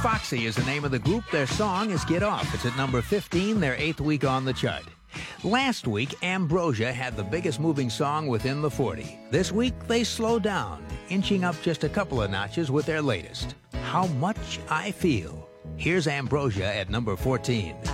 Foxy is the name of the group. Their song is Get Off. It's at number 15, their 8th week on the chart. Last week, Ambrosia had the biggest moving song within the 40. This week, they slowed down, inching up just a couple of notches with their latest, How Much I Feel. Here's Ambrosia at number 14.